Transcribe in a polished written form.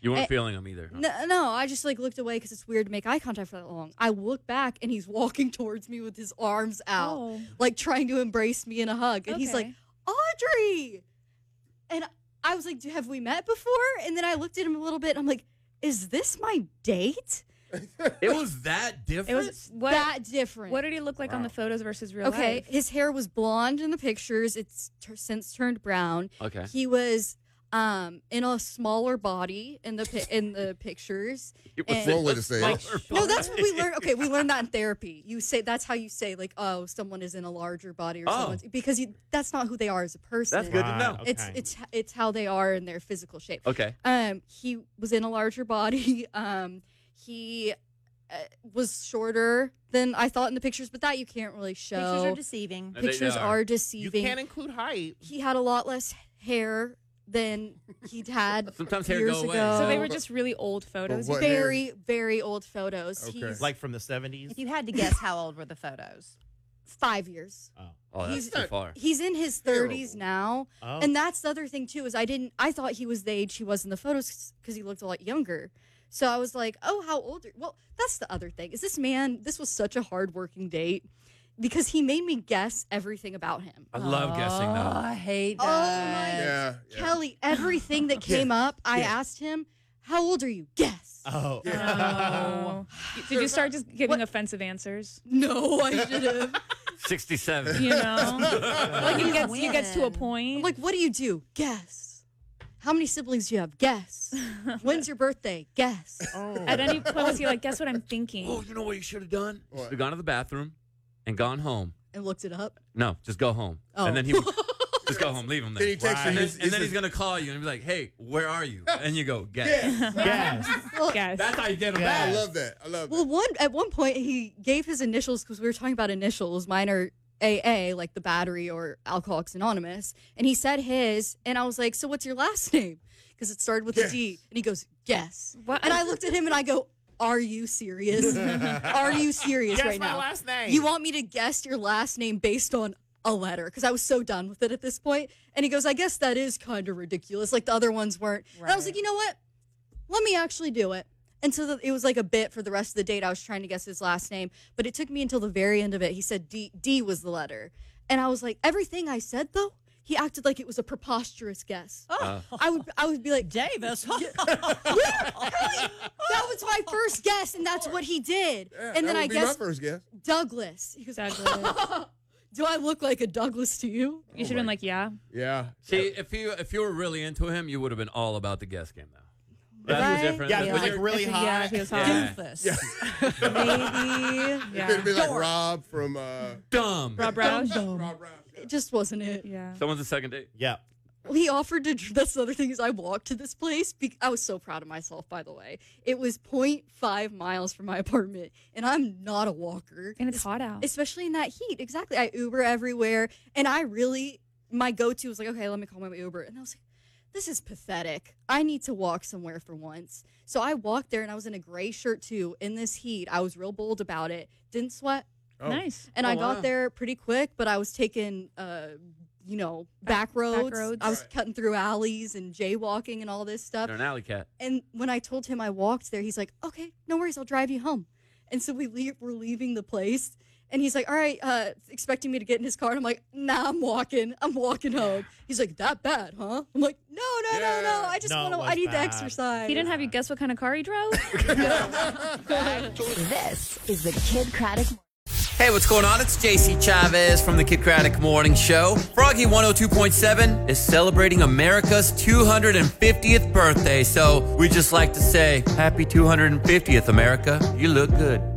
You weren't feeling him either. Huh? No, I just like looked away because it's weird to make eye contact for that long. I look back and he's walking towards me with his arms out, like trying to embrace me in a hug. And he's like, Audrey! And I was like, have we met before? And then I looked at him a little bit and I'm like, is this my date? It was that different? It was that different. What did he look like on the photos versus real life? Okay, his hair was blonde in the pictures. It's since turned brown. Okay. He was in a smaller body in the pictures. One way to say it. No, that's what we learned. Okay, we learned that in therapy. You say that's how you say like, oh, someone is in a larger body or someone's because that's not who they are as a person. That's good to know. Okay. It's how they are in their physical shape. Okay. He was in a larger body. He was shorter than I thought in the pictures, but that you can't really show. Pictures are deceiving. Pictures are You deceiving. can't include height. He had a lot less hair than he'd had Sometimes hair years go away. ago. So they were just really old photos. What very, very old photos. Okay. He's Like from the 70s? If you had to guess, how old were the photos? 5 years. Oh, that's too far. He's in his 30s now. Oh. And that's the other thing, too, is I thought he was the age he was in the photos because he looked a lot younger. So I was like, oh, how old are you? Well, that's the other thing. Is this was such a hard-working date because he made me guess everything about him. I love guessing, Oh, though. I hate Oh, that. my Yeah. Kelly, everything that came up, I asked him, how old are you? Guess. Oh. Oh. Did you start just giving offensive answers? No, I should have. 67. You know? Like you get to a win. point. I'm like, what do you do? Guess. How many siblings do you have? Guess. When's your birthday? Guess. At any point was he like, guess what I'm thinking? Oh, you know what you should have done? What? Should have gone to the bathroom and gone home. And looked it up. No, just go home. Oh. And then he just go home, leave him there. Then he texts And you. then, and then he's going to call you and be like, hey, where are you? And you go, guess. Yes. Guess. That's how you get him Yeah. back. I love that. Well, at one point, he gave his initials because we were talking about initials. Mine are AA, like the battery or Alcoholics Anonymous. And he said his, and I was like, so what's your last name? Because it started with a D. And he goes, guess. What? And I looked at him and I go, are you serious? Are you serious Guess right my now? last name. You want me to guess your last name based on a letter? Because I was so done with it at this point. And he goes, I guess that is kind of ridiculous. Like the other ones weren't. And I was like, you know what? Let me actually do it. And so it was like a bit for the rest of the date. I was trying to guess his last name. But it took me until the very end of it. He said D was the letter. And I was like, everything I said, though, he acted like it was a preposterous guess. I would be like, Davis. that was my first guess, and that's what he did. Yeah, and that then would I be guess my first guess. Douglas. He goes, Douglas. do I look like a Douglas to you? You should have been like, yeah. Yeah. See, if you were really into him, you would have been all about the guess game, though. That's Right? different. Yeah, That's it was when like you're- really hot. Yeah, if he was hot. Yeah. Doofus. Maybe. Yeah. It'd be like Rob from dumb. Rob Roush? Rob Rouse. It just wasn't it. Yeah. Someone's a second date. Yeah. Well, he offered to. That's the other thing is I walked to this place. I was so proud of myself, by the way. It was 0.5 miles from my apartment, and I'm not a walker. And it's hot out. Especially in that heat. Exactly. I Uber everywhere, and my go-to was like, okay, let me call my Uber. And I was like, this is pathetic. I need to walk somewhere for once. So I walked there, and I was in a gray shirt, too, in this heat. I was real bold about it. Didn't sweat. Oh. Nice. And I wow. got there pretty quick, but I was taking, back roads. roads. I was cutting through alleys and jaywalking and all this stuff. You're an alley cat. And when I told him I walked there, he's like, okay, no worries, I'll drive you home. And so we're leaving the place. And he's like, all right, expecting me to get in his car. And I'm like, nah, I'm walking home. He's like, that bad, huh? I'm like, no. I just No, it was I need the bad. exercise. He didn't have you guess what kind of car he drove? This is the Kid Craddock. Hey, what's going on? It's JC Chavez from the Kid Craddock Morning Show. Froggy 102.7 is celebrating America's 250th birthday, so we just like to say, happy 250th, America. You look good.